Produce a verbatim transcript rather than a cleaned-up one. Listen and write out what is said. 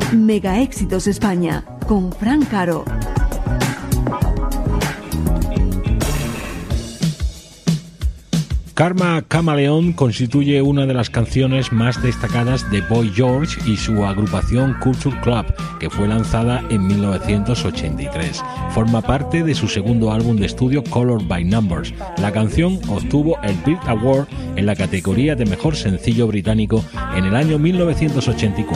Mega Éxitos España, con Fran Caro. Karma Chameleon constituye una de las canciones más destacadas de Boy George y su agrupación Culture Club, que fue lanzada en mil novecientos ochenta y tres. Forma parte de su segundo álbum de estudio Color by Numbers. La canción obtuvo el Brit Award en la categoría de Mejor Sencillo Británico en el año mil novecientos ochenta y cuatro.